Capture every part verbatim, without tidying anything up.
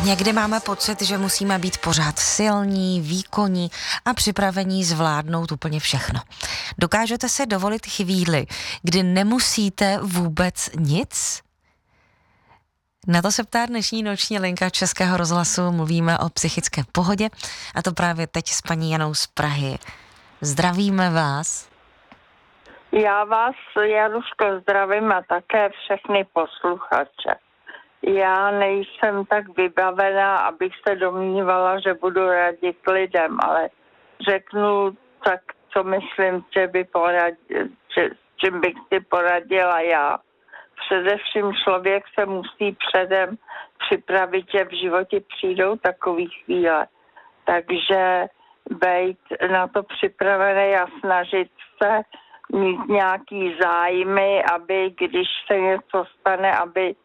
Někdy máme pocit, že musíme být pořád silní, výkonní a připravení zvládnout úplně všechno. Dokážete si dovolit chvíli, kdy nemusíte vůbec nic? Na to se ptá dnešní noční linka Českého rozhlasu. Mluvíme o psychické pohodě a to právě teď s paní Janou z Prahy. Zdravíme vás. Já vás, Januško, zdravím a také všechny posluchače. Já nejsem tak vybavená, abych se domnívala, že budu radit lidem, ale řeknu tak, co myslím, že by porad, že, čím bych si poradila já. Především člověk se musí předem připravit, že v životě přijdou takové chvíle. Takže být na to připravený a snažit se mít nějaký zájmy, aby když se něco stane, aby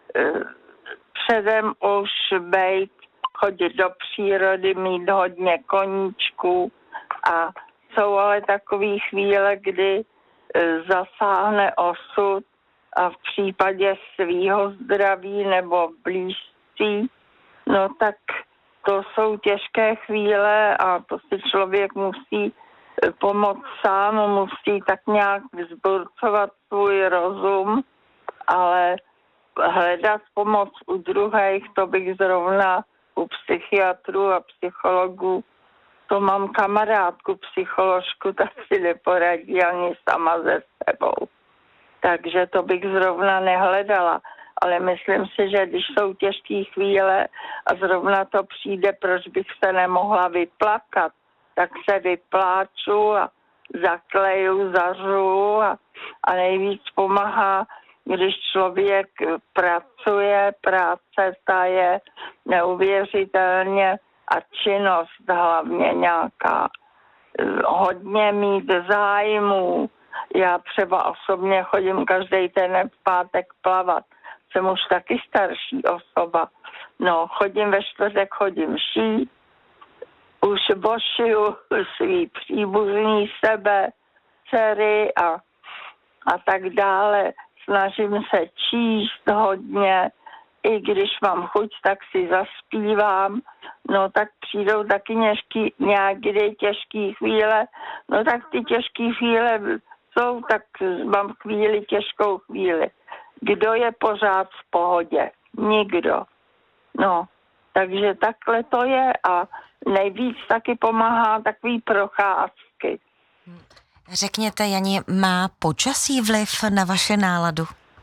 předem už být, chodit do přírody, mít hodně koníčků a jsou ale takové chvíle, kdy zasáhne osud a v případě svýho zdraví nebo blízcí, no tak to jsou těžké chvíle a to si člověk musí pomoct sám, musí tak nějak vzburcovat svůj rozum, ale hledat pomoc u druhých, to bych zrovna u psychiatrů a psychologů, to mám kamarádku psycholožku, tak si neporadí ani sama se sebou. Takže to bych zrovna nehledala. Ale myslím si, že když jsou těžké chvíle a zrovna to přijde, proč bych se nemohla vyplakat, tak se vypláču a zakleju, zařu a, a nejvíc pomáhá, když člověk pracuje, práce ta je neuvěřitelně a činnost hlavně nějaká. Hodně mít zájmů. Já třeba osobně chodím každý ten pátek plavat. Jsem už taky starší osoba. No, chodím ve čtvrtek, chodím šít. Už bošuju svý příbuzný sebe, dcery a, a tak dále. Snažím se číst hodně, i když mám chuť, tak si zaspívám, no tak přijdou taky nějaký, nějaké těžké chvíle, no tak ty těžké chvíle jsou, tak mám chvíli, těžkou chvíli. Kdo je pořád v pohodě? Nikdo. No, takže takhle to je a nejvíc taky pomáhá takový procházky. Řekněte, Jani, má počasí vliv na vaše náladu?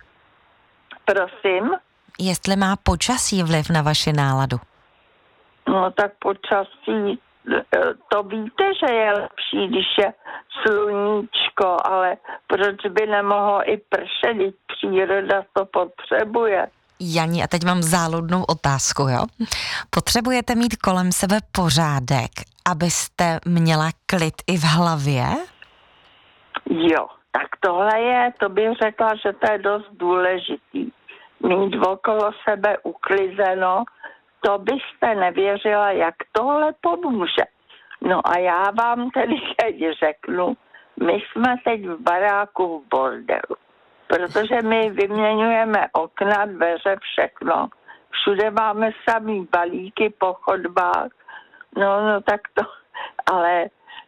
Prosím? Jestli má počasí vliv na vaši náladu? No tak počasí, to víte, že je lepší, když je sluníčko, ale proč by nemohlo i pršet, když příroda to potřebuje? Jani, a teď mám záludnou otázku, jo? Potřebujete mít kolem sebe pořádek, abyste měla klid i v hlavě? Jo, tak tohle je, to bych řekla, že to je dost důležitý. Mít okolo sebe uklizeno, to byste nevěřila, jak tohle pomůže. No a já vám tedy teď řeknu, my jsme teď v baráku v bordelu, protože my vyměňujeme okna, dveře, všechno. Všude máme samý balíky po chodbách, no, no tak to, ale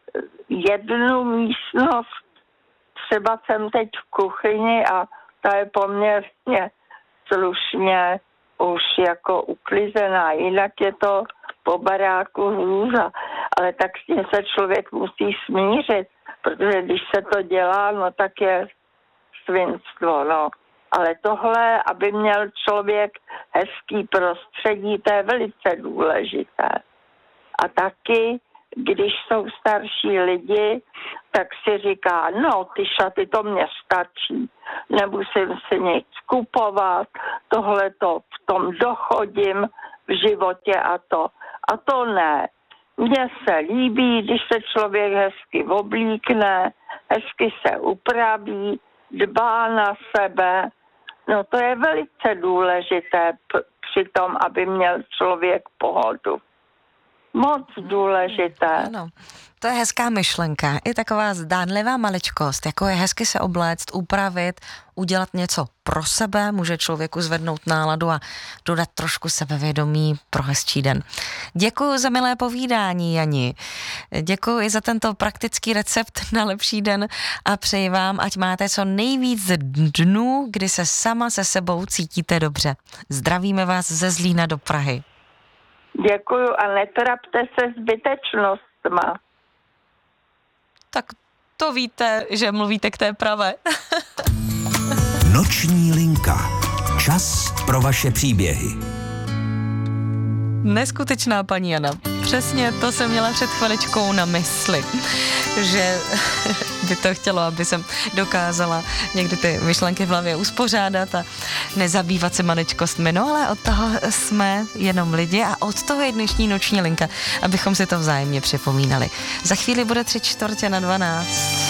jednu místnost třeba jsem teď v kuchyni a ta je poměrně slušně už jako uklizená, jinak je to po baráku hrůza, ale tak s tím se člověk musí smířit, protože když se to dělá, no tak je svinstvo, no. Ale tohle, aby měl člověk hezký prostředí, to je velice důležité. A taky když jsou starší lidi, tak si říká, no ty šaty to mě stačí, nemusím si nic kupovat, tohle to v tom dochodím v životě a to. A to ne. Mně se líbí, když se člověk hezky oblíkne, hezky se upraví, dbá na sebe. No to je velice důležité p- při tom, aby měl člověk pohodu. moc důležité. Ano. To je hezká myšlenka, i taková zdánlivá maličkost, jako je hezky se obléct, upravit, udělat něco pro sebe, může člověku zvednout náladu a dodat trošku sebevědomí pro hezčí den. Děkuji za milé povídání, Jani. Děkuji i za tento praktický recept na lepší den a přeji vám, ať máte co nejvíc dnů, kdy se sama se sebou cítíte dobře. Zdravíme vás ze Zlína do Prahy. Děkuju a netrapte se zbytečnostma. Tak to víte, že mluvíte k té pravé. Noční linka. Čas pro vaše příběhy. Neskutečná paní Jana. Přesně to jsem měla před chviličkou na mysli, že by to chtělo, aby jsem dokázala někdy ty myšlenky v hlavě uspořádat a nezabývat se maličkostmi. No ale od toho jsme jenom lidi a od toho je dnešní noční linka, abychom si to vzájemně připomínali. Za chvíli bude tři čtvrtě na dvanáct.